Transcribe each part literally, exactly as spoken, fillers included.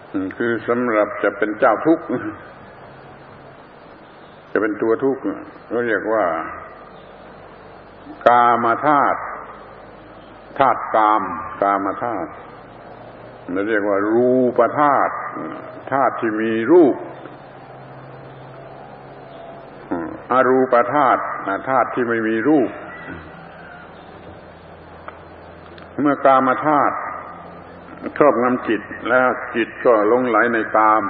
คือสำหรับจะเป็นเจ้าทุกข์จะเป็นตัวทุกข์ก็เรียกว่ากามธาตุธาตุกามกามธาตุเราเรียกว่ารูปธาตุธาตุที่มีรูปอรูปธาตุธาตุที่ไม่มีรูปเมื่อกามธาตุครอบงำจิตแล้วจิตก็หลงไหลในกาม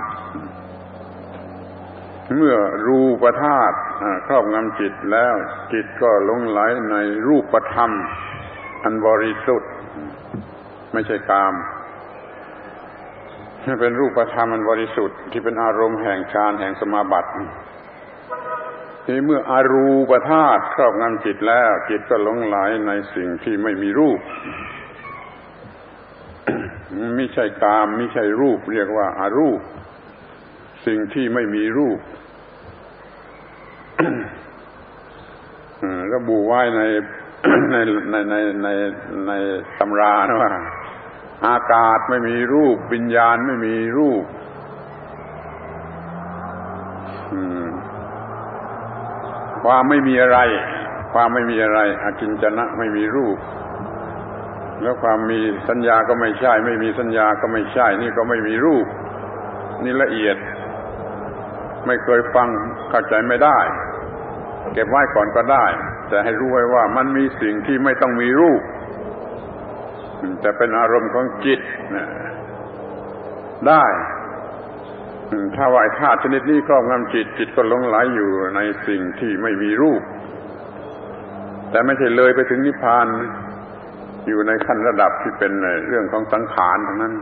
เมื่อรูปธาตุครอบงำจิตแล้วจิตก็หลงไหลในรูปธรรมอันบริสุทธิ์ไม่ใช่กามเป็นรูปธรรมอันบริสุทธิ์ที่เป็นอารมณ์แห่งฌานแห่งสมาบัติที่เมื่ออรูปธาตุครอบงำจิตแล้วจิตก็หลงไหลในสิ่งที่ไม่มีรูปไม่ใช่กามไม่ใช่รูปเรียกว่าอารูปสิ่งที่ไม่มีรูประบุไว้ในในในในในในตำรานะว่าอากาศไม่มีรูปวิญญาณไม่มีรูปความไม่มีอะไรความไม่มีอะไรอกิญจนะไม่มีรูปแล้วความมีสัญญาก็ไม่ใช่ไม่มีสัญญาก็ไม่ใช่นี่ก็ไม่มีรูปนี่ละเอียดไม่เคยฟังเข้าใจไม่ได้เก็บไว้ก่อนก็ได้แต่ให้รู้ไว้ว่ามันมีสิ่งที่ไม่ต้องมีรูปแต่เป็นอารมณ์ของจิตได้ถ้าว่าธาตุชนิดนี้ครอบงำจิตจิตก็หลงไหลอยู่ในสิ่งที่ไม่มีรูปแต่ไม่ใช่เลยไปถึงนิพพานอยู่ในขั้นระดับที่เป็นเรื่องของสังขารทั้งนั้น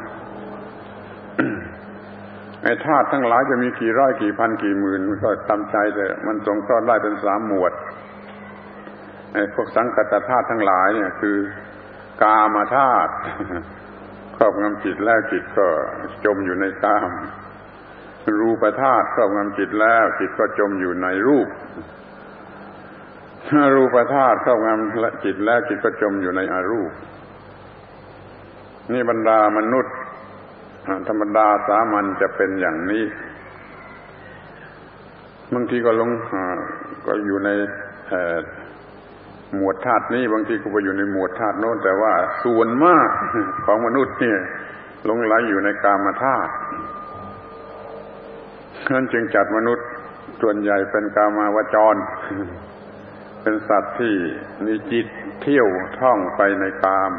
ไอ้ธาตุทั้งหลายจะมีกี่ร้อยกี่พันกี่หมื่นมันก็ตามใจแต่มันสงเคราะห์ได้เป็นสามหมวดไอ้พวกสังกัตธาตุทั้งหลายเนี่ยคือกามธาตุครอบงำจิตแล้วจิตก็จมอยู่ในกามรูปธาตุครอบงำจิตแล้วจิตก็จมอยู่ในรูปรูปธาตุครอบงำจิตแล้วจิตก็จมอยู่ในอรูปนี่บรรดามนุษย์ธรรมดาสามัญจะเป็นอย่างนี้บางทีก็ลงก็อยู่ในหมวดธาตุนี้บางทีก็ไปอยู่ในหมวดธาตุโน้นแต่ว่าส่วนมากของมนุษย์เนี่ยหลงไหลอยู่ในกามธาตุฉะนั้นจึงจัดมนุษย์ส่วนใหญ่เป็นกามาวจรเป็นสัตว์ที่มีจิตเที่ยวท่องไปในกาม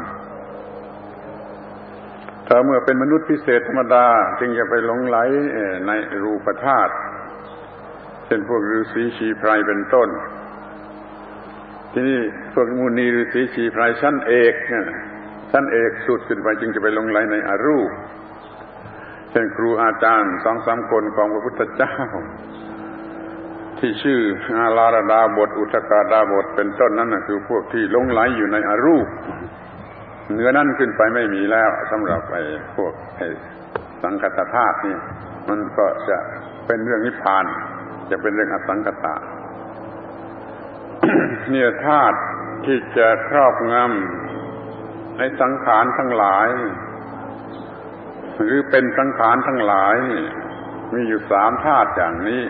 ถ้าเมื่อเป็นมนุษย์พิเศษธรรมดาจึงจะไปหลงไหลในรูปธาตุเช่นพวกฤาษีชีไพรเป็นต้นที่นี่พวกมุนีฤาษีชีไพรชั้นเอกชั้นเอกสุดขึ้นไปจึงจะไปหลงไหลในอรูปเช่นครูอาจารย์สองสามคนของพระพุทธเจ้าที่ชื่ออาลาระดาบทอุทกาดาบทเป็นต้นนั้นน่ะคือพวกที่หลงไหลอยู่ในอรูปเหนือนั้นขึ้นไปไม่มีแล้วสำหรับไอ้พวกไอ้สังคตธาตุนี่มันก็จะเป็นเรื่องนิพพานจะเป็นเรื่องอสังคตะ เนี่ยธาตุที่จะครอบงำในสังขารทั้งหลายหรือเป็นสังขารทั้งหลายมีอยู่สามธาตุอย่างนี้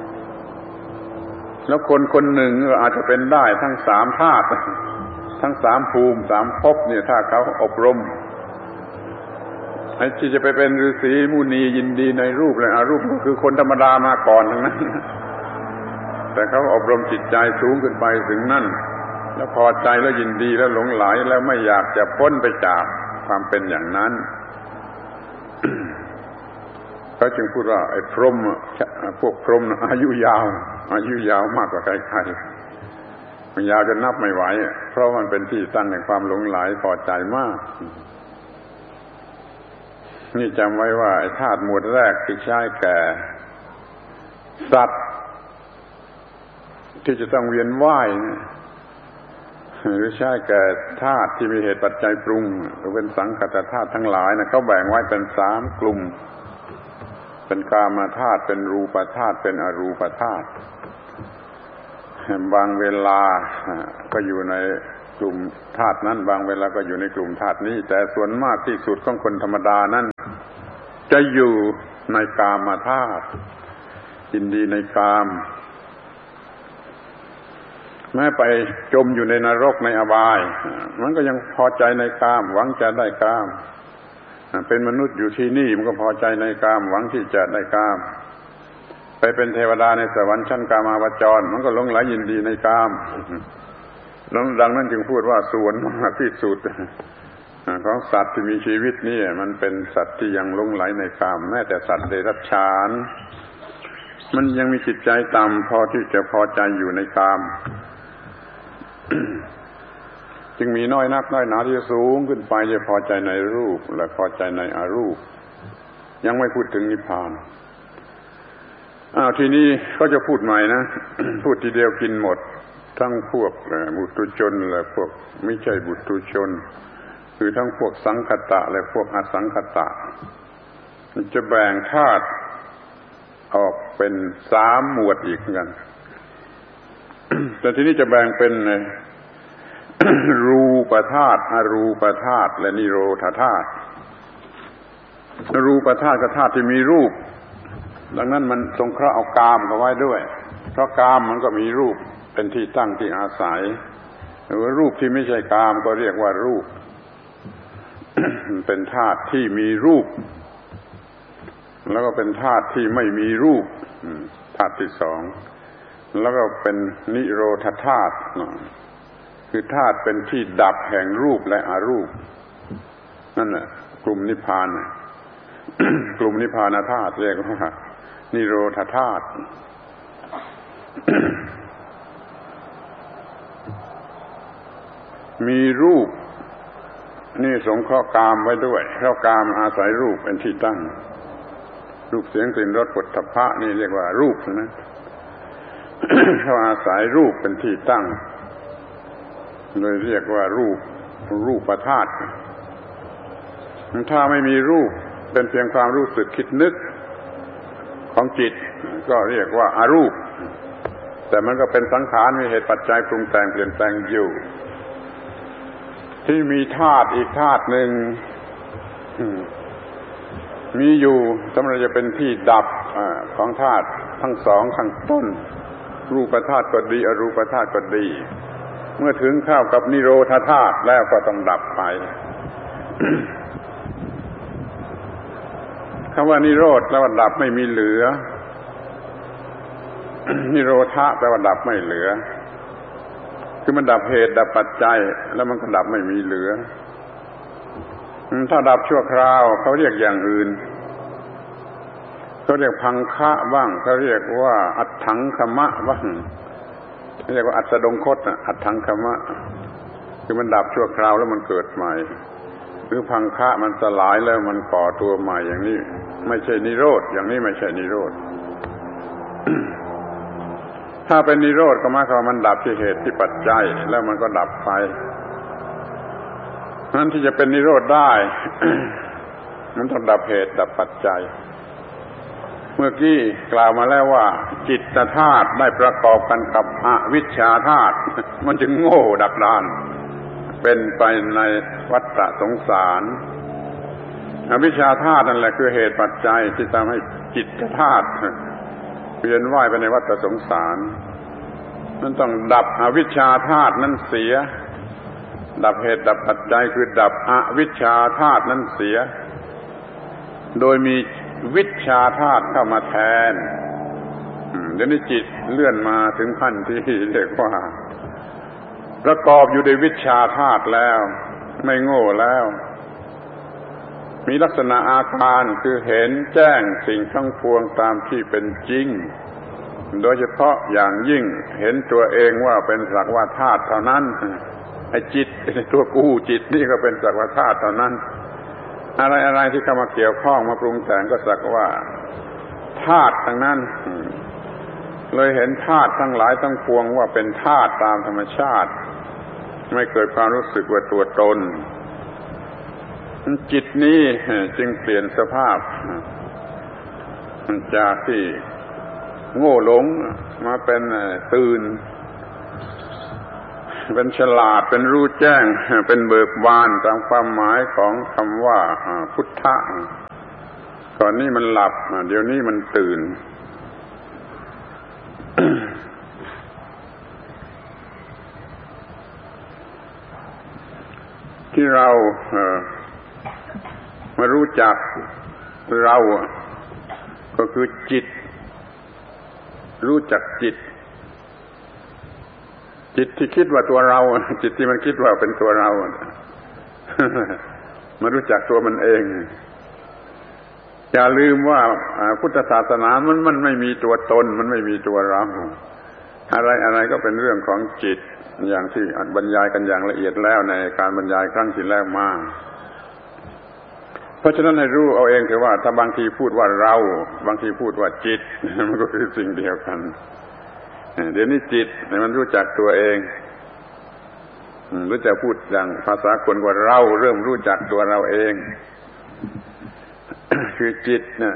แล้วคนคนหนึ่งก็อาจจะเป็นได้ทั้งสามธาตุทั้งสามภูมิสามภพเนี่ยถ้าเขาอบรมไอ้ที่จะไปเป็นฤาษีมุนียินดีในรูปและอรูปก็คือคนธรรมดามาก่อนทั้งนั้นแต่เขาอบรมจิตใจสูงขึ้นไปถึงนั่นแล้วพอใจแล้วยินดีแล้วหลงไหลแล้วไม่อยากจะพ้นไปจากความเป็นอย่างนั้นเขาจึงพูดว่าไอ้พรหมพวกพรหมอายุยาวอายุยาวมากกว่าใครๆมันยาวจนนับไม่ไหวเพราะมันเป็นที่ตั้งแห่งความหลงไหลพอใจมากนี่จำไว้ว่าไอ้ธาตุหมวดแรกที่ใช้แก่สัตว์ที่จะต้องเวียนว่ายหรือใช้แก่ธาตุที่มีเหตุปัจจัยปรุงหรือเป็นสังคตธาตุทั้งหลายนะเขาแบ่งไว้เป็นสามกลุ่มเป็นกามธาตุเป็นรูปธาตุเป็นอรูปธาตุบางเวลาก็อยู่ในกลุ่มธาตุนั้นบางเวลาก็อยู่ในกลุ่มธาตุนี้แต่ส่วนมากที่สุดของคนธรรมดานั้นจจะอยู่ในกามธาตุยินดีในกามแม้ไปจมอยู่ในนรกในอบายมันก็ยังพอใจในกามหวังจะได้กามเป็นมนุษย์อยู่ที่นี่มันก็พอใจในกามหวังที่จะได้กามไปเป็นเทวดาในสวรรค์ชั้นกามาวจรมันก็หลงไหลยินดีในกามดังนั้นจึงพูดว่าส่วนมากที่สุดของสัตว์ที่มีชีวิตนี่มันเป็นสัตว์ที่ยังหลงไหลในกามแม้แต่สัตว์เดรัจฉานมันยังมีจิตใจต่ำพอที่จะพอใจอยู่ในกาม จึงมีน้อยนักน้อยหนาที่สูงขึ้นไปจะพอใจในรูปและพอใจในอรูปยังไม่พูดถึงนิพพานอ้าวทีนี้เขาจะพูดใหม่นะ พูดทีเดียวกินหมดทั้งพวกบุตุชนและพวกไม่ใช่บุตุชนคือทั้งพวกสังคตะและพวกอสังคตะมันจะแบ่งธาตุออกเป็นสามหมวดอีกเหมือนกัน แต่ทีนี้จะแบ่งเป็นรูปธาตุอรูปธาตุและนิโรธธาตุรูปธาตุก็ธาตุที่มีรูปดังนั้นมันสงเคราะห์เอากามเข้าไว้ด้วยเพราะกามมันก็มีรูปเป็นที่ตั้งที่อาศัยหรือว่ารูปที่ไม่ใช่กามก็เรียกว่ารูป เป็นธาตุที่มีรูปแล้วก็เป็นธาตุที่ไม่มีรูปธาตุที่สองแล้วก็เป็นนิโรธธาตุคือธาตุเป็นที่ดับแห่งรูปและอรูปนั่นแหละกลุ่มนิพพาน กลุ่มนิพพานธาตุเรียกว่านิโรธธาตุ มีรูปนี่สงเคราะห์กามไว้ด้วยเพราะกามอาศัยรูปเป็นที่ตั้งรูปเสียงกลิ่นรสโผฏฐัพพะนี่เรียกว่ารูปนะ เขาอาศัยรูปเป็นที่ตั้งเลยเรียกว่ารูปรูปธาตุถ้าไม่มีรูปเป็นเพียงความรู้สึกคิดนึกของจิตก็เรียกว่าอารูปแต่มันก็เป็นสังขารมีเหตุปัจจัยปรุงแต่งเปลี่ยนแปลงอยู่ที่มีธาตุอีกธาตุหนึ่งมีอยู่สำหรับจะเป็นที่ดับของธาตุทั้งสองข้างต้นรูปธาตุก็ดีอรูปธาตุก็ดีเมื่อถึงเข้ากับนิโรธธาตุแล้วก็ต้องดับไป คำว่านิโรธแปลว่าดับไม่มีเหลือ นิโรธะแปลว่าดับไม่เหลือคือมันดับเหตุดับปัจจัยแล้วมันก็ดับไม่มีเหลือถ้าดับชั่วคราวเขาเรียกอย่างอื่นเขาเรียกพังคะบ้างเขาเรียกว่าอัฏถังคมะบ้างเรียกว่าอัสดงคตน่ะอัฏถังคมะคือมันดับชั่วคราวแล้วมันเกิดใหม่หรือพังคะมันสลายแล้วมันก่อตัวใหม่อย่างนี้ไม่ใช่นิโรธอย่างนี้ไม่ใช่นิโรธ ถ้าเป็นนิโรธก็หมายความว่ามันดับที่เหตุที่ปัจจัยแล้วมันก็ดับไปนั้นที่จะเป็นนิโรธได้ มันต้องดับเหตุดับปัจจัยเมื่อกี้กล่าวมาแล้วว่าจิตธาตุได้ประกอบกันกับอวิชชาธาตุมันจึงโง่ดักดานเป็นไปในวัฏสงสารอวิชชาธาตุนั่นแหละคือเหตุปัจจัยที่ทำให้จิตธาตุเวียนว่ายไปในวัฏสงสารมันต้องดับอวิชชาธาตุนั้นเสียดับเหตุดับปัจจัยคือดับอวิชชาธาตุนั้นเสียโดยมีวิชชาธาตุเข้ามาแทนเดี๋ยวนี้จิตเลื่อนมาถึงขั้นที่เรียกว่าประกอบอยู่ด้วยวิชชาธาตุแล้วไม่โง่แล้วมีลักษณะอาการคือเห็นแจ้งสิ่งทั้งปวงตามที่เป็นจริงโดยเฉพาะอย่างยิ่งเห็นตัวเองว่าเป็นสักว่าธาตุเท่านั้นไอ้จิตตัวกูจิตนี่ก็เป็นสักว่าธาตุเท่านั้นอะไรอะไรที่เข้ามาเกี่ยวข้องมาปรุงแต่งก็สักว่าธาตุทั้งนั้นเลยเห็นธาตุทั้งหลายทั้งปวงว่าเป็นธาตุตามธรรมชาติไม่เกิดความรู้สึกว่าตัวตนจิตนี้จึงเปลี่ยนสภาพจากที่โง่หลงมาเป็นตื่นเป็นฉลาดเป็นรู้แจ้งเป็นเบิกบานตามความหมายของคำว่าพุทธะก่อนนี้มันหลับเดี๋ยวนี้มันตื่น ที่เราเอ่อมารู้จักเราก็คือจิตรู้จักจิตจิตที่คิดว่าตัวเราจิตที่มันคิดว่าเป็นตัวเรามารู้จักตัวมันเองอย่าลืมว่าพุทธศาสนามันมันไม่มีตัวตนมันไม่มีตัวเราอะไรอะไรก็เป็นเรื่องของจิตอย่างที่บรรยายกันอย่างละเอียดแล้วในการบรรยายครั้งที่แล้วมาเพราะฉะนั้นให้รู้เอาเองคือว่าถ้าบางทีพูดว่าเราบางทีพูดว่าจิตมันก็คือสิ่งเดียวกันเดี๋ยวนี้จิตมันรู้จักตัวเองหรือจะพูดอย่างภาษาคนว่าเราเริ่มรู้จักตัวเราเอง คือจิตเนี่ย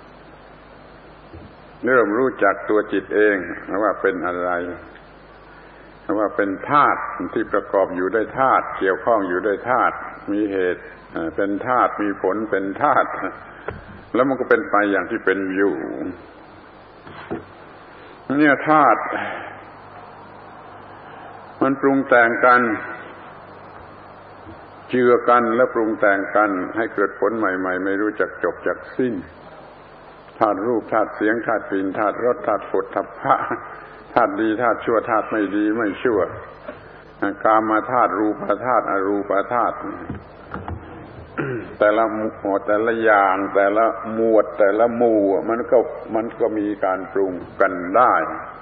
เริ่มรู้จักตัวจิตเองว่าเป็นอะไรว่าเป็นธาตุที่ประกอบอยู่ด้วยธาตุเกี่ยวข้องอยู่ด้วยธาตุมีเหตุเป็นธาตุมีผลเป็นธาตุแล้วมันก็เป็นไปอย่างที่เป็นอยู่เนี่ยธาตุมันปรุงแต่งกันเจือกันและปรุงแต่งกันให้เกิดผลใหม่ๆไม่รู้จักจบจักสิ้นธาตุรูปธาตุเสียงธาตุกลิ่นธาตุรสธาตุโผฏฐัพพะธาตุดีธาตุชั่วธาตุไม่ดีไม่ชั่วกามธาตุรูปธาตุอรูปธาตุแต่ละหมวดแต่ละอย่างแต่ละหมวดแต่ละหมู่มันก็มันก็มีการปรุงกันได้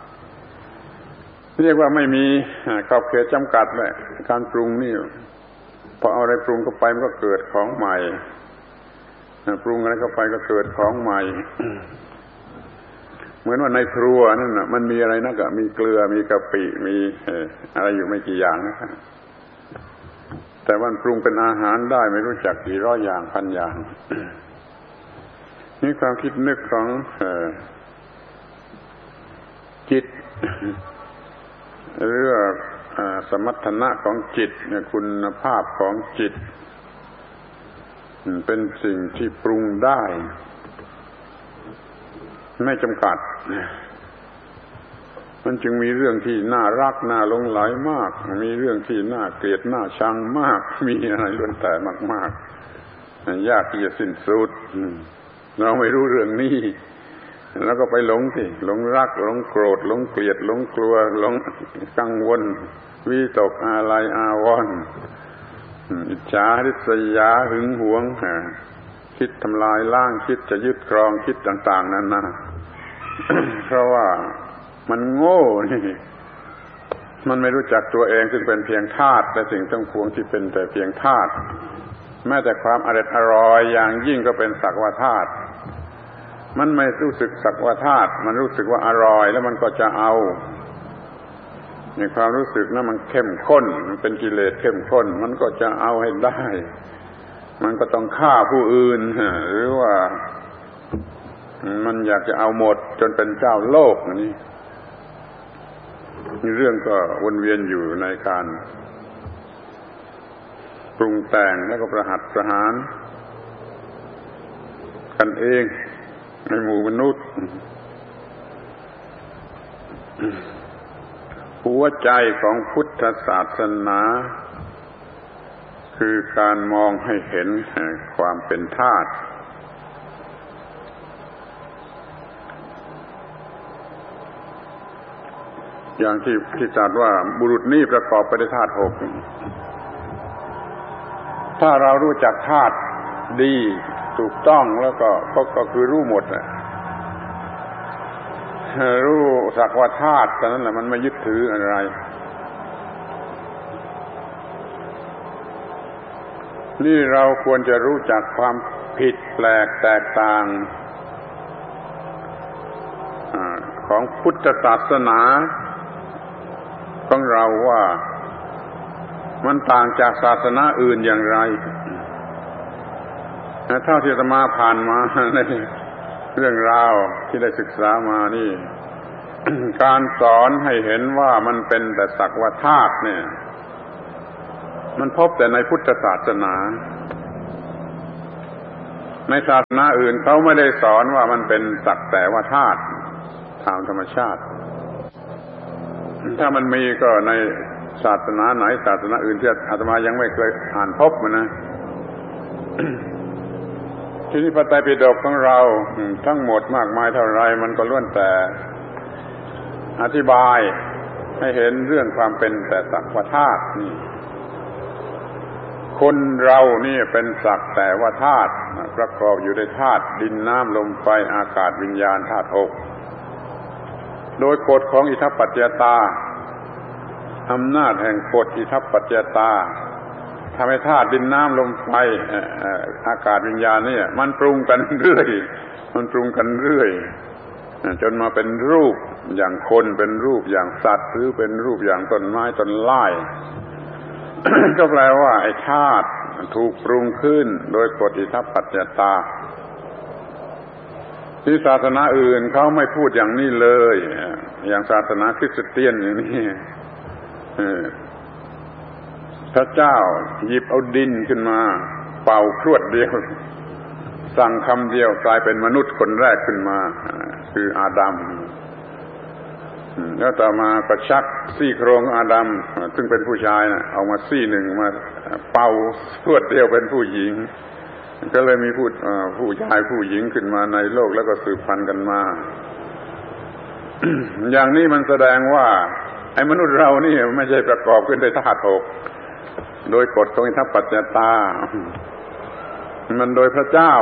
เรียกว่าไม่มีขอบเขตจำกัดเลยการปรุงนี่พอเอาอะไรปรุงเข้าไปมันก็เกิดของใหม่ปรุงอะไรเข้าไปก็เกิดของใหม่เหมือนว่าในครัวนั่นน่ะมันมีอะไรนะก็มีเกลือมีกะปิมีอะไรอยู่ไม่กี่อย่างนะครับแต่ว่าปรุงเป็นอาหารได้ไม่รู้จักกี่ร้อยอย่างพันอย่างนี่ความคิดนึกของจิตหรือสมรรถนะของจิตคุณภาพของจิตเป็นสิ่งที่ปรุงได้ไม่จำกัดมันจึงมีเรื่องที่น่ารักน่าหลงไหลมากมีเรื่องที่น่าเกลียดน่าชังมากมีอะไรล้วนแต่มากๆยากที่จะสิ้นสุดเราไม่รู้เรื่องนี้แล้วก็ไปหลงสิหลงรักหลงโกรธหลงเกลียดหลงกลัวหลงกังวลวิตกอาลัยอาวรณ์อิจฉาริษยาหึงหวงคิดทำลายล้างคิดจะยึดครองคิดต่างๆนั่นนะเพราะว่ามันโง่นี่มันไม่รู้จักตัวเองซึ่งเป็นเพียงธาตุแต่สิ่งทั้งปวงที่เป็นแต่เพียงธาตุแม้แต่ความอร่อยอร่อยอย่างยิ่งก็เป็นสักว่าธาตุมันไม่รู้สึกสักว่าธาตุมันรู้สึกว่าอร่อยแล้วมันก็จะเอาในความรู้สึกนั้นมันเข้มข้นมันเป็นกิเลสเข้มข้นมันก็จะเอาให้ได้มันก็ต้องฆ่าผู้อื่นหรือว่ามันอยากจะเอาหมดจนเป็นเจ้าโลกนี่มีเรื่องก็วนเวียนอยู่ในการปรุงแต่งแล้วก็ประหัตประหารกันเองในหมู่มนุษย์หัวใจของพุทธศาสนาคือการมองให้เห็นความเป็นธาตุอย่างที่ที่ตรัสว่าบุรุษนี้ประกอบไปด้วยธาตุหกถ้าเรารู้จักธาตุดีถูกต้องแล้วก็ก็คือรู้หมดแหละรู้สักว่าธาตุแต่นั้นแหละมันไม่ยึดถืออะไรนี่เราควรจะรู้จักความผิดแปลกแตกต่างของพุทธศาสนาของเราว่ามันต่างจากศาสนาอื่นอย่างไรเท่าที่อาตมาผ่านมาในเรื่องราวที่ได้ศึกษามานี่ การสอนให้เห็นว่ามันเป็นแต่สักว่าธาตุเนี่ยมันพบแต่ในพุทธศาสนาในศาสนาอื่นเขาไม่ได้สอนว่ามันเป็นสักแต่ว่าธาตุตามธรรมชาติถ้ามันมีก็ในศาสนาไหนศาสนาอื่นที่อาตมายังไม่เคยอ่านพบมันนะ ที่นี่พระไตรปิฎกของเราทั้งหมดมากมายเท่าไรมันก็ล้วนแต่อธิบายให้เห็นเรื่องความเป็นแต่สักว่าธาตุนี่คนเรานี่เป็นสักแต่ว่าธาตุประกอบอยู่ด้วยธาตุดินน้ำลมไฟอากาศวิญญาณธาตุหกโดยกฎของอิทัปปัจจยตาอำนาจแห่งกฎอิทัปปัจจยตาทำให้ธาตุดินน้ำลมไฟอากาศวิญญาณนี่มันปรุงกันเรื่อยมันปรุงกันเรื่อยจนมาเป็นรูปอย่างคนเป็นรูปอย่างสัตว์หรือเป็นรูปอย่างต้นไม้ต้นไม้ ก็แปลว่าไอ้ธาตุถูกปรุงขึ้นโดยกฎอิทัปปัจจยตาที่ศาสนาอื่นเขาไม่พูดอย่างนี้เลยอย่างศาสนาคริสเตียนอย่างนี้พระเจ้าหยิบเอาดินขึ้นมาเป่าพรวดเดียวสั่งคำเดียวกลายเป็นมนุษย์คนแรกขึ้นมาคืออาดัมแล้วต่อมาก็ชักซี่โครงอาดัมซึ่งเป็นผู้ชายนะเอามาซี่หนึ่งมาเป่าพรวดเดียวเป็นผู้หญิงก็เลยมีผู้ผู้ชายผู้หญิงขึ้นมาในโลกแล้วก็สืบพันธุ์กันมา อย่างนี้มันแสดงว่าไอ้มนุษย์เรานี่ไม่ใช่ประกอบขึ้นด้วยธาตุหกโดยกฎของอิทัปปัจจยตามันโดยพระเจ้า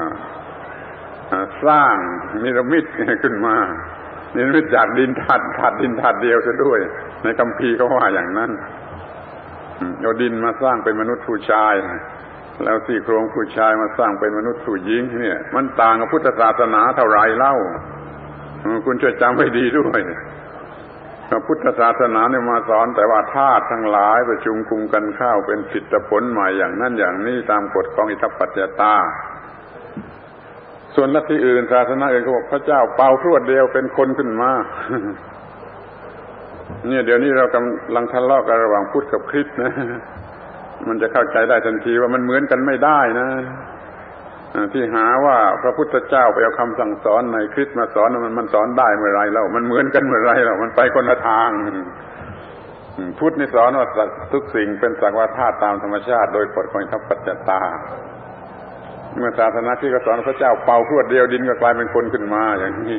สร้างนิรมิตขึ้นมานิรมิตจากดินธาตุธาตุดินธาตุเดียวซะด้วยในคัมภีร์เขาว่าอย่างนั้นเอาดินมาสร้างเป็นมนุษย์ผู้ชายแล้วซี่โครงผู้ชายมาสร้างเป็นมนุษย์ผู้หญิงเนี่ยมันต่างกับพุทธศาสนาเท่าไรเล่าคุณช่วยจำไว้ดีด้วยพระพุทธศาสนาเนี่ยมาสอนแต่ว่าธาตุทั้งหลายประชุมคุมกันเข้าเป็นสิทธิผลใหม่อย่างนั้นอย่างนี้ตามกฎของอิทัปปัจจยตาส่วนลัทธิอื่นศาสนาอื่นเขาบอกพระเจ้าเป่าพรวดเดียวเป็นคนขึ้นมา เนี่ยเดี๋ยวนี้เรากำลังทะเลาะกันระหว่างพุทธกับคริสต์นะมันจะเข้าใจได้ทันทีว่ามันเหมือนกันไม่ได้นะที่หาว่าพระพุทธเจ้าไปเอาคำสั่งสอนในคริสต์มาสอนมันมันสอนได้เมื่อไรแล้วมันเหมือนกันเมื่อไรแล้วมันไปคนละทางพุทธนี่สอนว่าทุกสิ่งเป็นสักว่าธาตุตามธรรมชาติโดยกฎของอิทัปปัจจยตาเมื่อศาสนาที่ก็สอนพระเจ้าเป่าพรวดเดียวดินก็กลายเป็นคนขึ้นมาอย่างนี้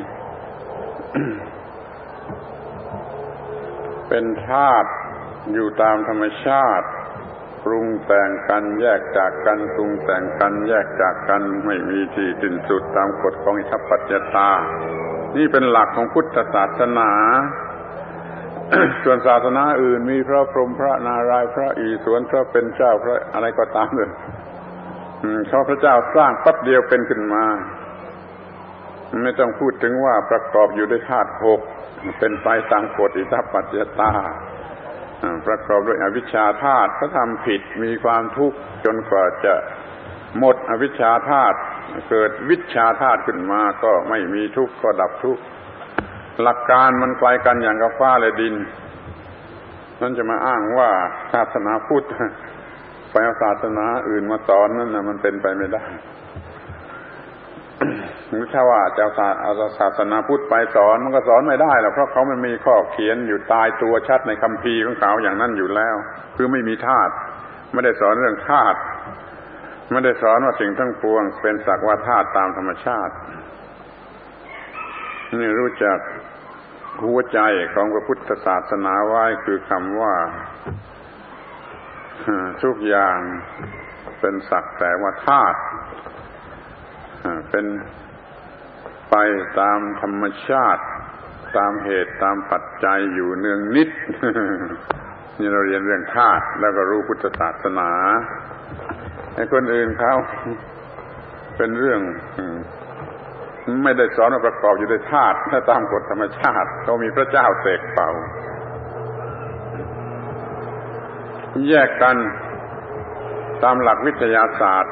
เป็นธาตุอยู่ตามธรรมชาติปรุงแต่งกันแยกจากกันปรุงแต่งกันแยกจากกันไม่มีที่สิ้นสุดตามกฎของอิทัปปัจจยตานี่เป็นหลักของพุทธศาสนา ส่วนศาสนาอื่นมีพระพรหมพระนารายณ์พระอิศวรพระเป็นเจ้าพระอะไรก็ตามเลยเขาพระเจ้าสร้างปั๊บเดียวเป็นขึ้นมาไม่ต้องพูดถึงว่าประกอบอยู่ด้วยธาตุหกเป็นไปตามกฎอิทัปปัจจยตาประกอบด้วยอวิชชาธาตุถ้าทำผิดมีความทุกข์จนกว่าจะหมดอวิชชาธาตุเกิดวิชชาธาตุขึ้นมาก็ไม่มีทุกข์ก็ดับทุกข์หลักการมันไกลกันอย่างกับฟ้าและดินนั่นจะมาอ้างว่าศาสนาพุทธไปเอาศาสนาอื่นมาสอนนั่นนะมันเป็นไปไม่ได้หรือถ้าว่าจะเอาศาสนาพุทธไปสอนมันก็สอนไม่ได้หรอกเพราะเขามันมีข้อเขียนอยู่ตายตัวชัดในคัมภีร์ของเขาอย่างนั้นอยู่แล้วคือไม่มีธาตุไม่ได้สอนเรื่องธาตุไม่ได้สอนว่าสิ่งทั้งปวงเป็นสักว่าธาตุตามธรรมชาตินี่รู้จักหัวใจของพระพุทธศาสนาไว้คือคำว่าทุกอย่างเป็นสักแต่ว่าธาตุเป็นไปตามธรรมชาติตามเหตุตามปัจจัยอยู่เนืองนิด นี่เราเรียนเรื่องธาตุแล้วก็รู้พุทธศาสนาไอ้คนอื่นเขาเป็นเรื่องไม่ได้สอนว่าประกอบอยู่ด้วยธาตุถ้าตามกฎธรรมชาติเขามีพระเจ้าเสกเป่าแยกกันตามหลักวิทยาศาสตร์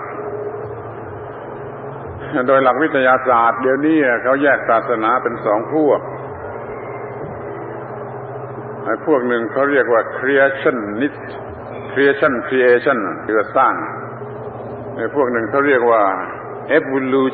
โดยหลักวิทยาศาสตร์เดี๋ยวนี้เขาแยกศาสนาเป็นสองพวกไอ้พวกหนึ่งเขาเรียกว่า creationist creation creation คือสร้างไอ้พวกหนึ่งเขาเรียกว่า evolution